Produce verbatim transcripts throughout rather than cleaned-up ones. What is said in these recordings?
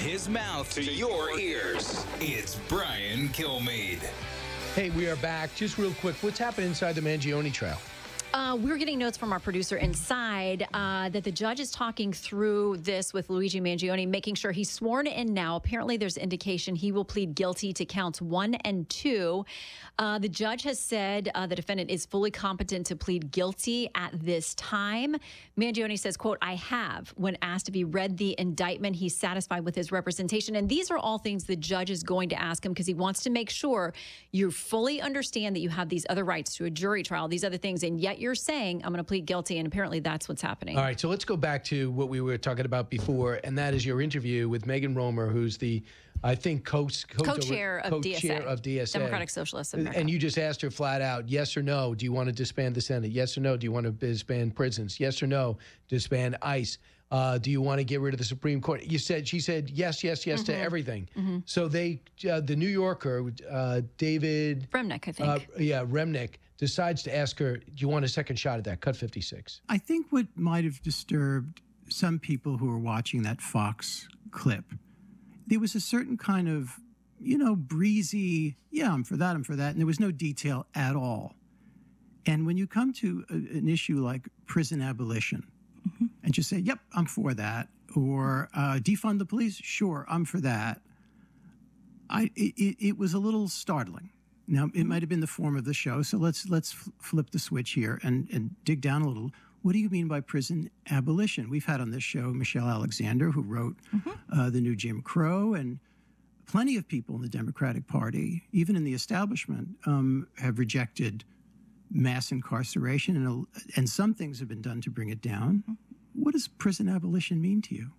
his mouth to your ears. It's Brian Kilmeade. Hey, we are back. Just real quick, what's happening inside the Mangione trial? Uh, we're getting notes from our producer inside uh, that the judge is talking through this with Luigi Mangione, making sure he's sworn in now. Apparently, there's indication he will plead guilty to counts one and two. Uh, the judge has said uh, the defendant is fully competent to plead guilty at this time. Mangione says, quote, I have. When asked if he read the indictment, he's satisfied with his representation. And these are all things the judge is going to ask him because he wants to make sure you fully understand that you have these other rights to a jury trial, these other things, and yet you're saying, I'm going to plead guilty, and apparently that's what's happening. All right, so let's go back to what we were talking about before, and that is your interview with Megan Romer, who's the, I think, co- co- co-chair of D S A, co-chair of D S A. Democratic Socialists of America. And you just asked her flat out, yes or no, do you want to disband the Senate? Yes or no, do you want to disband prisons? Yes or no, disband ICE? Uh, do you want to get rid of the Supreme Court? You said, she said yes, yes, yes mm-hmm. to everything. Mm-hmm. So they, uh, the New Yorker, uh, David Remnick, I think. Uh, yeah, Remnick decides to ask her, do you want a second shot at that? Cut fifty-six. I think what might have disturbed some people who were watching that Fox clip, there was a certain kind of, you know, breezy, yeah, I'm for that, I'm for that, and there was no detail at all. And when you come to a, an issue like prison abolition, mm-hmm. and just say, yep, I'm for that, or uh, defund the police, sure, I'm for that, I it, it was a little startling. Now, it might have been the form of the show, so let's let's f- flip the switch here and, and dig down a little. What do you mean by prison abolition? We've had on this show Michelle Alexander, who wrote mm-hmm. uh, The New Jim Crow, and plenty of people in the Democratic Party, even in the establishment, um, have rejected mass incarceration, and, and some things have been done to bring it down. Mm-hmm. What does prison abolition mean to you?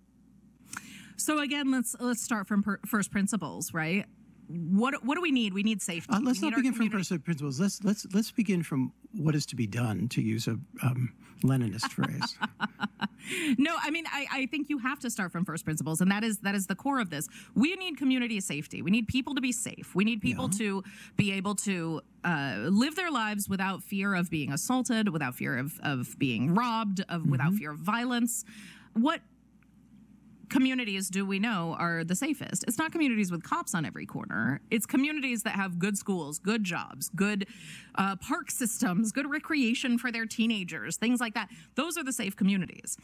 So again, let's let's start from per- first principles, right? What what do we need? We need safety. Uh, let's we not begin from first principles. Let's let's let's begin from what is to be done, to use a um, Leninist phrase. No, I mean I, I think you have to start from first principles, and that is that is the core of this. We need community safety. We need people to be safe. We need people yeah. to be able to uh, live their lives without fear of being assaulted, without fear of of being robbed, of mm-hmm. without fear of violence. What communities do we know are the safest? It's not communities with cops on every corner. It's communities that have good schools, good jobs, good uh, park systems, good recreation for their teenagers, things like that. Those are the safe communities.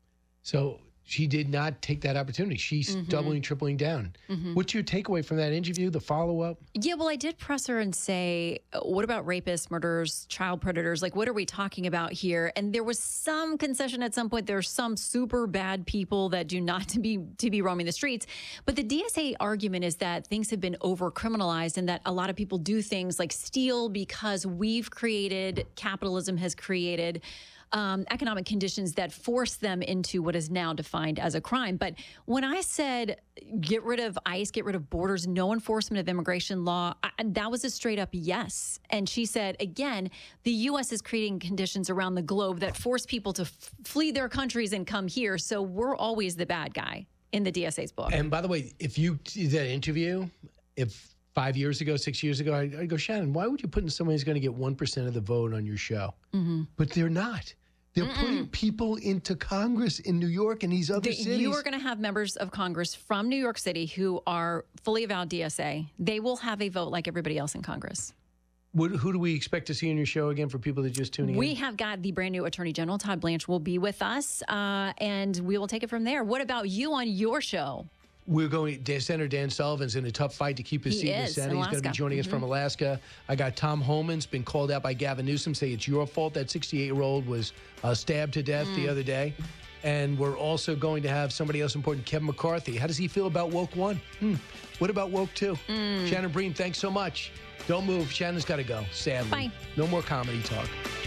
So she did not take that opportunity. She's mm-hmm. doubling, tripling down. Mm-hmm. What's your takeaway from that interview, the follow-up? Yeah, well, I did press her and say, what about rapists, murderers, child predators? Like, what are we talking about here? And there was some concession at some point. There's some super bad people that do not to be to be roaming the streets. But the D S A argument is that things have been over-criminalized and that a lot of people do things like steal because we've created, capitalism has created Um, economic conditions that force them into what is now defined as a crime. But when I said get rid of ICE, get rid of borders, no enforcement of immigration law, I, that was a straight up yes. And she said, again, the U S is creating conditions around the globe that force people to f- flee their countries and come here. So we're always the bad guy in the D S A's book. And by the way, if you did that interview, if five years ago, six years ago, I'd, I'd go, Shannon, why would you put in someone who's going to get one percent of the vote on your show? Mm-hmm. But they're not. They're Mm-mm. putting people into Congress in New York and these other the, cities. You are going to have members of Congress from New York City who are fully avowed D S A. They will have a vote like everybody else in Congress. What, who do we expect to see in your show again for people that just tuning we in? We have got the brand new Attorney General, Todd Blanche, will be with us, uh, and we will take it from there. What about you on your show? We're going, Senator Dan Sullivan's in a tough fight to keep his he seat in the Senate. He's going to be joining mm-hmm. us from Alaska. I got Tom Homan's been called out by Gavin Newsom, say it's your fault that sixty-eight-year-old was uh, stabbed to death mm. the other day. And we're also going to have somebody else important, Kevin McCarthy. How does he feel about Woke One? Hmm. What about Woke Two? Mm. Shannon Bream, thanks so much. Don't move. Shannon's got to go, sadly. Bye. No more comedy talk.